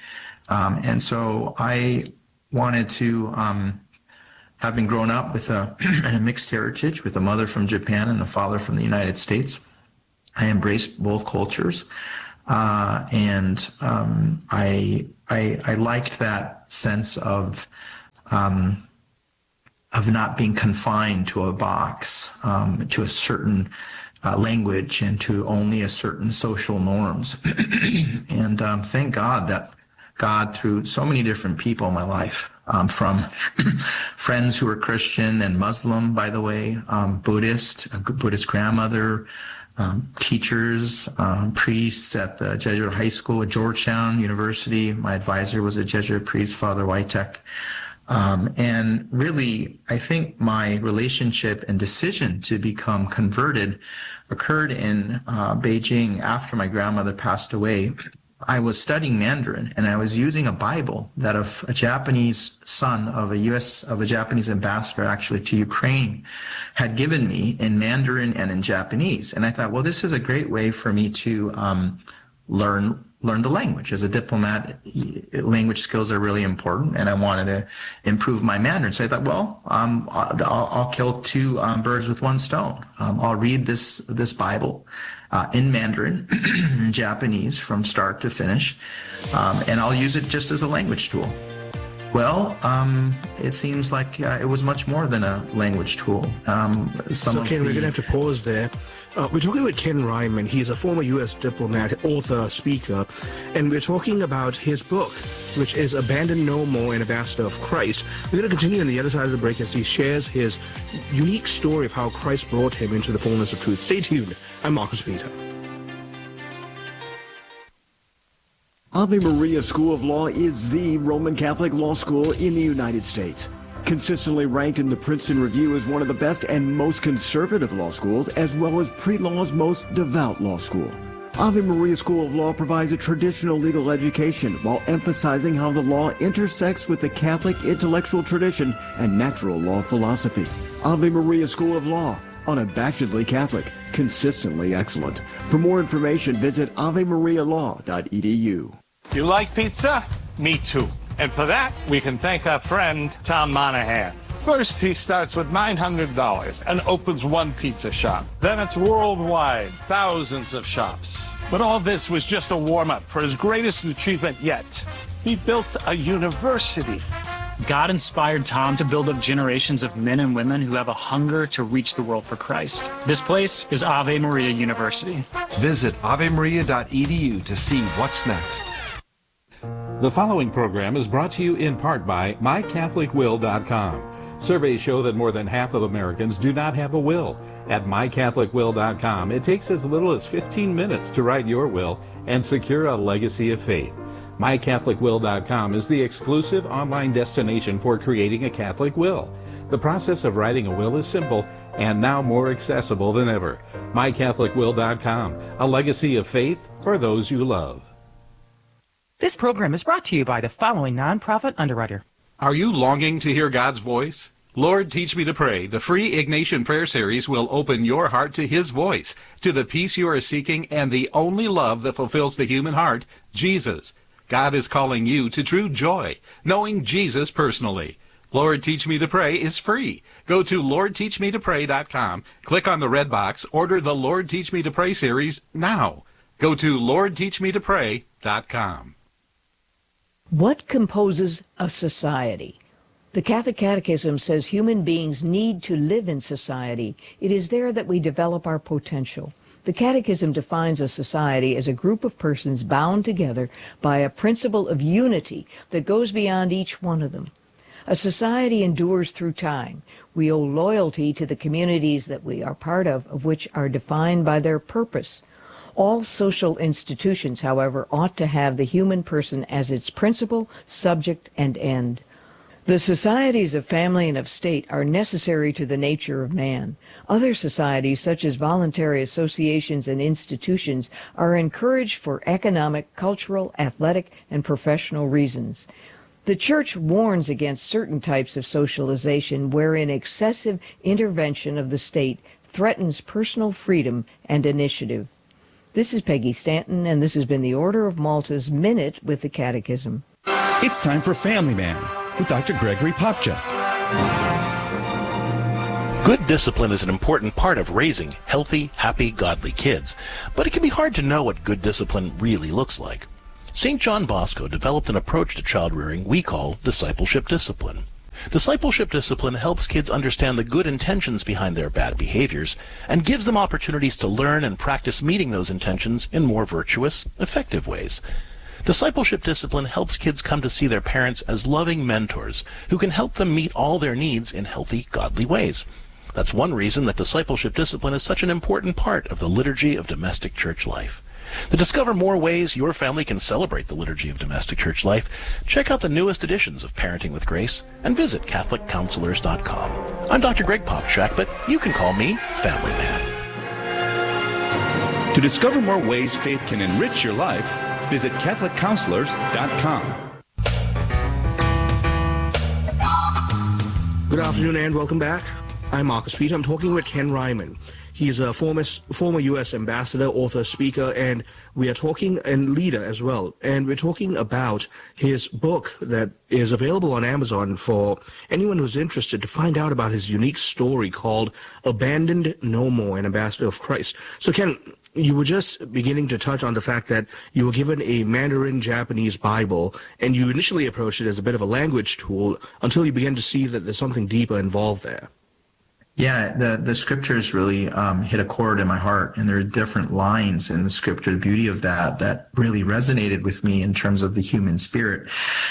Um, and so I wanted to, um, having grown up with a, a mixed heritage, with a mother from Japan and a father from the United States, I embraced both cultures. Uh, and um, I, I, I liked that sense of um, of not being confined to a box, um, to a certain uh, language and to only a certain social norms. And um, thank God that God, through so many different people in my life, um, from friends who are Christian and Muslim, by the way, um, Buddhist, a Buddhist grandmother, um, teachers, um, priests at the Jesuit high school at Georgetown University. My advisor was a Jesuit priest, Father Wojtek. Um, and really, I think my relationship and decision to become converted occurred in uh, Beijing after my grandmother passed away. I was studying Mandarin, and I was using a Bible that a, a Japanese son of a U S of a Japanese ambassador actually to Ukraine had given me in Mandarin and in Japanese. And I thought, well, this is a great way for me to um, learn learn the language. As a diplomat, language skills are really important, and I wanted to improve my Mandarin. So I thought, well, um, I'll, I'll kill two um, birds with one stone. Um, I'll read this this Bible uh, in Mandarin, in Japanese, from start to finish, um, and I'll use it just as a language tool. Well, um, it seems like uh, it was much more than a language tool. Um, some so, of Ken, the... we're going to have to pause there. Uh, we're talking with Ken Ryman. He's a former U S diplomat, author, speaker, and we're talking about his book, which is Abandon No More, an Ambassador of Christ. We're going to continue on the other side of the break as he shares his unique story of how Christ brought him into the fullness of truth. Stay tuned. I'm Marcus Peter. Ave Maria School of Law is the Roman Catholic law school in the United States. Consistently ranked in the Princeton Review as one of the best and most conservative law schools, as well as pre-law's most devout law school. Ave Maria School of Law provides a traditional legal education while emphasizing how the law intersects with the Catholic intellectual tradition and natural law philosophy. Ave Maria School of Law, unabashedly Catholic, consistently excellent. For more information, visit ave maria law dot e d u. You like pizza? Me too. And for that, we can thank our friend, Tom Monahan. First, he starts with nine hundred dollars and opens one pizza shop. Then it's worldwide, thousands of shops. But all this was just a warm-up for his greatest achievement yet. He built a university. God inspired Tom to build up generations of men and women who have a hunger to reach the world for Christ. This place is Ave Maria University. Visit ave maria dot e d u to see what's next. The following program is brought to you in part by my catholic will dot com. Surveys show that more than half of Americans do not have a will. At my catholic will dot com, it takes as little as fifteen minutes to write your will and secure a legacy of faith. my catholic will dot com is the exclusive online destination for creating a Catholic will. The process of writing a will is simple and now more accessible than ever. my catholic will dot com, a legacy of faith for those you love. This program is brought to you by the following nonprofit underwriter. Are you longing to hear God's voice? Lord, Teach Me to Pray, the free Ignatian prayer series will open your heart to His voice, to the peace you are seeking, and the only love that fulfills the human heart, Jesus. God is calling you to true joy, knowing Jesus personally. Lord, Teach Me to Pray is free. Go to lord teach me to pray dot com, click on the red box, order the Lord Teach Me to Pray series now. Go to lord teach me to pray dot com. What composes a society? The Catholic Catechism says human beings need to live in society. It is there that we develop our potential. The Catechism defines a society as a group of persons bound together by a principle of unity that goes beyond each one of them. A society endures through time. We owe loyalty to the communities that we are part of, of which are defined by their purpose. All social institutions, however, ought to have the human person as its principal, subject, and end. The societies of family and of state are necessary to the nature of man. Other societies, such as voluntary associations and institutions, are encouraged for economic, cultural, athletic, and professional reasons. The Church warns against certain types of socialization wherein excessive intervention of the state threatens personal freedom and initiative. This is Peggy Stanton, and this has been the Order of Malta's Minute with the Catechism. It's time for Family Man with Doctor Gregory Popcak. Good discipline is an important part of raising healthy, happy, godly kids, but it can be hard to know what good discipline really looks like. Saint John Bosco developed an approach to child rearing we call discipleship discipline. Discipleship discipline helps kids understand the good intentions behind their bad behaviors and gives them opportunities to learn and practice meeting those intentions in more virtuous, effective ways. Discipleship discipline helps kids come to see their parents as loving mentors who can help them meet all their needs in healthy, godly ways. That's one reason that discipleship discipline is such an important part of the liturgy of domestic church life. To discover more ways your family can celebrate the liturgy of domestic church life, check out the newest editions of Parenting with Grace and visit Catholic Counselors dot com. I'm Doctor Greg Popcak, but you can call me Family Man. To discover more ways faith can enrich your life, visit Catholic Counselors dot com. Good afternoon and welcome back. I'm Marcus Peter. I'm talking with Ken Ryman. He's a former former U S ambassador, author, speaker, and we are talking, and leader as well. And we're talking about his book that is available on Amazon for anyone who's interested to find out about his unique story called Abandoned No More, an Ambassador of Christ. So Ken, you were just beginning to touch on the fact that you were given a Mandarin Japanese Bible, and you initially approached it as a bit of a language tool until you began to see that there's something deeper involved there. Yeah, the, the scriptures really um, hit a chord in my heart, and there are different lines in the scripture, the beauty of that, that really resonated with me in terms of the human spirit.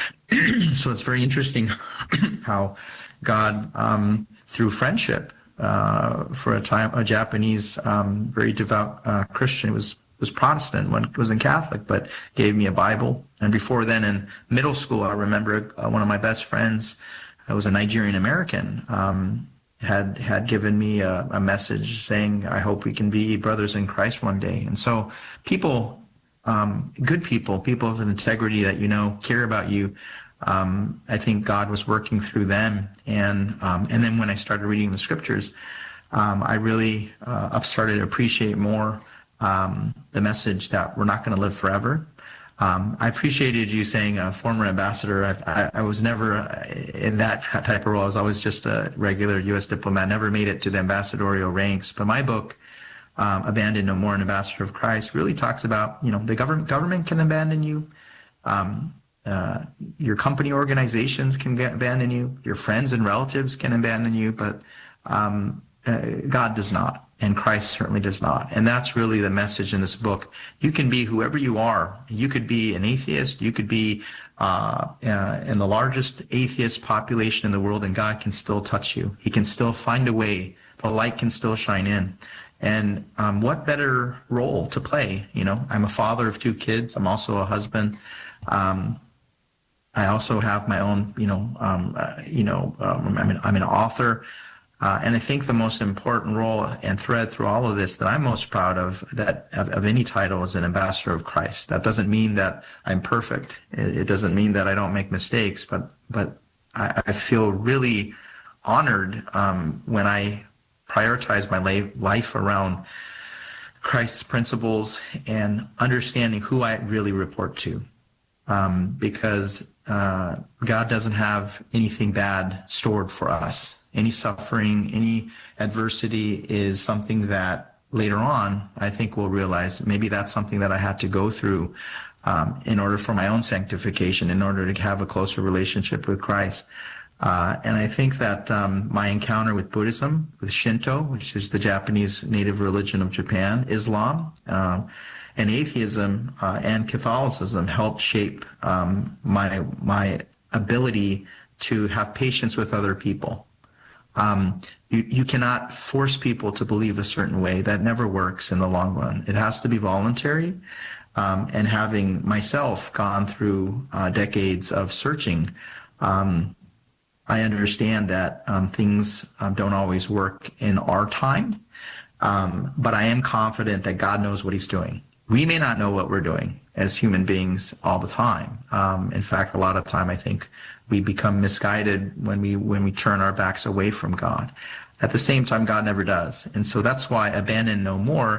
So it's very interesting how God, um, through friendship, uh, for a time, a Japanese, um, very devout uh, Christian, was was Protestant, when wasn't Catholic, but gave me a Bible. And before then, in middle school, I remember uh, one of my best friends, I was a Nigerian American, um, had had given me a, a message saying, I hope we can be brothers in Christ one day. And so people, um, good people, people of integrity that you know care about you, um, I think God was working through them. And um, and then when I started reading the scriptures, um, I really uh, started to appreciate more um, the message that we're not going to live forever. Um, I appreciated you saying a former ambassador. I, I, I was never in that type of role. I was always just a regular U S diplomat, never made it to the ambassadorial ranks. But my book, um, Abandoned No More, an Ambassador of Christ, really talks about, you know, the government, government can abandon you. Um, uh, your company organizations can get, abandon you. Your friends and relatives can abandon you, but um, uh, God does not. And Christ certainly does not. And that's really the message in this book. You can be whoever you are. You could be an atheist. You could be uh, uh, in the largest atheist population in the world, and God can still touch you. He can still find a way. The light can still shine in. And um, what better role to play? You know, I'm a father of two kids. I'm also a husband. Um, I also have my own, you know, um, uh, you know, um, I'm, an, I'm an author. Uh, and I think the most important role and thread through all of this that I'm most proud of, that of, of any title, is an ambassador of Christ. That doesn't mean that I'm perfect. It, it doesn't mean that I don't make mistakes, but but I, I feel really honored um, when I prioritize my life, life around Christ's principles and understanding who I really report to, um, because uh, God doesn't have anything bad stored for us. Any suffering, any adversity is something that later on, I think we'll realize maybe that's something that I had to go through um, in order for my own sanctification, in order to have a closer relationship with Christ. Uh, and I think that um, my encounter with Buddhism, with Shinto, which is the Japanese native religion of Japan, Islam, uh, and atheism uh, and Catholicism helped shape um, my my ability to have patience with other people. Um, you, you cannot force people to believe a certain way. That never works in the long run. It has to be voluntary. Um, and having myself gone through uh, decades of searching, um, I understand that um, things um, don't always work in our time. Um, but I am confident that God knows what he's doing. We may not know what we're doing as human beings all the time. Um, in fact, a lot of time I think we become misguided when we when we turn our backs away from God. At the same time, God never does. And so that's why Abandon No More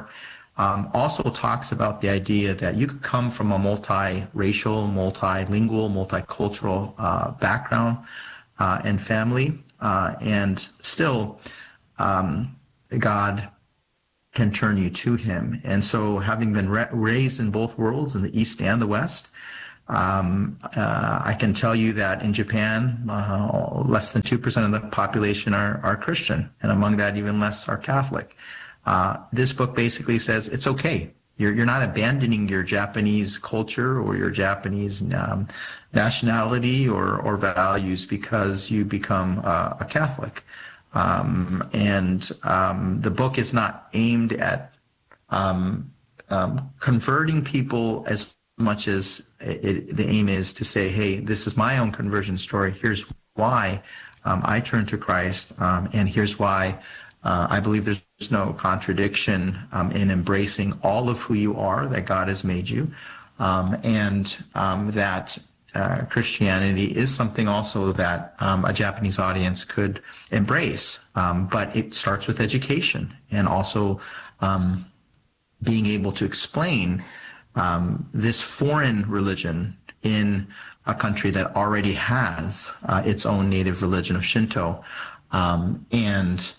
um, also talks about the idea that you could come from a multi-racial, multilingual, multicultural uh, background uh, and family, uh, and still um, God can turn you to him. And so having been ra- raised in both worlds, in the East and the West, um, uh, I can tell you that in Japan, uh, less than two percent of the population are, are Christian, and among that, even less are Catholic. Uh, this book basically says it's okay. You're, you're not abandoning your Japanese culture or your Japanese um, nationality or, or values because you become uh, a Catholic. Um, and um, the book is not aimed at um, um, converting people as much as it, it, the aim is to say, hey, this is my own conversion story. Here's why um, I turned to Christ, um, and here's why uh, I believe there's no contradiction um, in embracing all of who you are, that God has made you, um, and um, that Uh, Christianity is something also that um, a Japanese audience could embrace, um, but it starts with education and also um, being able to explain um, this foreign religion in a country that already has uh, its own native religion of Shinto, um, and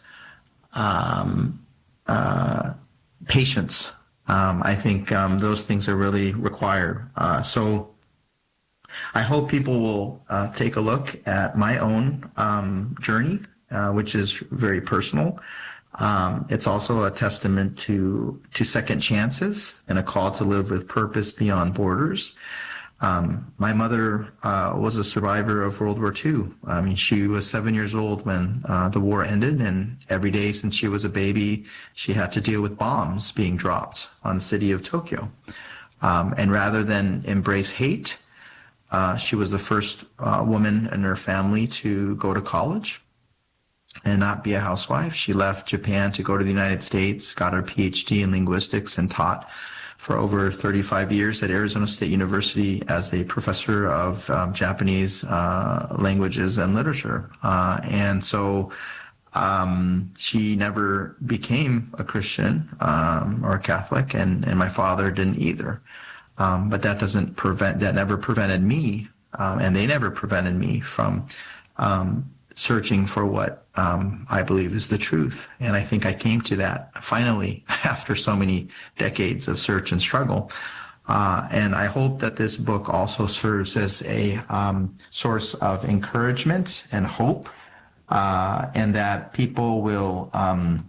um, uh, patience. Um, I think um, those things are really required. Uh, so. I hope people will uh, take a look at my own um, journey, uh, which is very personal. Um, it's also a testament to to second chances and a call to live with purpose beyond borders. Um, my mother uh, was a survivor of World War Two. I mean, she was seven years old when uh, the war ended, and every day since she was a baby, she had to deal with bombs being dropped on the city of Tokyo. Um, and rather than embrace hate, Uh, she was the first uh, woman in her family to go to college and not be a housewife. She left Japan to go to the United States, got her P H D in linguistics, and taught for over thirty-five years at Arizona State University as a professor of um, Japanese uh, languages and literature. Uh, and so um, she never became a Christian um, or a Catholic, and, and my father didn't either. Um, but that doesn't prevent, that never prevented me, um, and they never prevented me from um, searching for what um, I believe is the truth. And I think I came to that finally after so many decades of search and struggle. Uh, and I hope that this book also serves as a um, source of encouragement and hope, uh, and that people will um,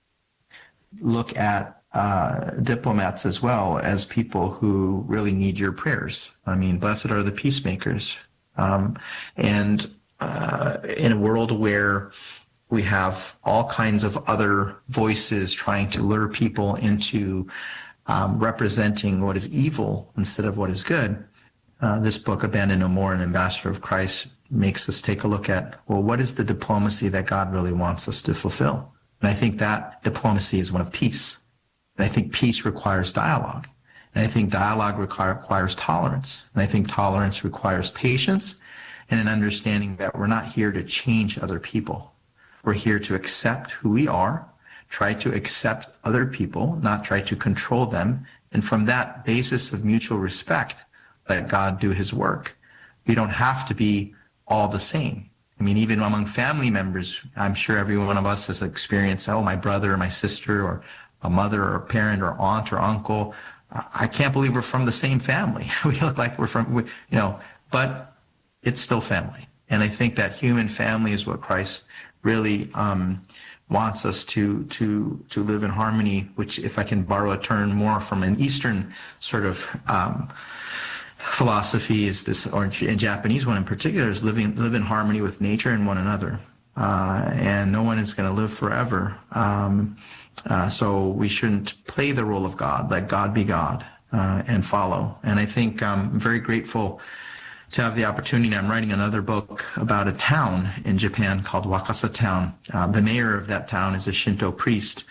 look at Uh, diplomats as well as people who really need your prayers. I mean, blessed are the peacemakers. Um, and uh, in a world where we have all kinds of other voices trying to lure people into um, representing what is evil instead of what is good, uh, this book, Abandon No More, an Ambassador of Christ, makes us take a look at, well, what is the diplomacy that God really wants us to fulfill? And I think that diplomacy is one of peace. And I think peace requires dialogue. And I think dialogue require, requires tolerance. And I think tolerance requires patience and an understanding that we're not here to change other people. We're here to accept who we are, try to accept other people, not try to control them. And from that basis of mutual respect, let God do his work. We don't have to be all the same. I mean, even among family members, I'm sure every one of us has experienced, oh, my brother or my sister or a mother or a parent or aunt or uncle. I can't believe we're from the same family. We look like we're from, we, you know, but it's still family. And I think that human family is what Christ really um, wants us to to to live in harmony, which, if I can borrow a term more from an Eastern sort of um, philosophy, is this, or a Japanese one in particular, is living live in harmony with nature and one another. Uh, and no one is going to live forever. Um, Uh, so we shouldn't play the role of God. Let God be God uh, and follow. And I think um, I'm very grateful to have the opportunity. I'm writing another book about a town in Japan called Wakasa Town. Uh, the mayor of that town is a Shinto priest.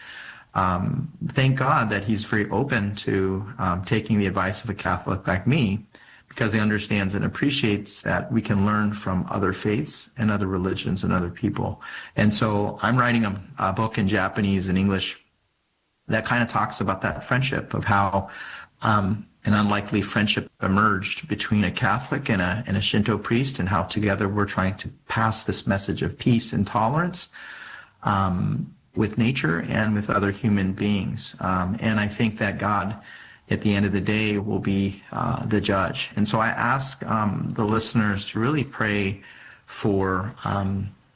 Um, thank God that he's very open to um, taking the advice of a Catholic like me, because he understands and appreciates that we can learn from other faiths and other religions and other people. And so I'm writing a, a book in Japanese and English that kind of talks about that friendship of how um, an unlikely friendship emerged between a Catholic and a, and a Shinto priest, and how together we're trying to pass this message of peace and tolerance um, with nature and with other human beings. Um, and I think that God, at the end of the day, will be uh, the judge. And so I ask um, the listeners to really pray for um,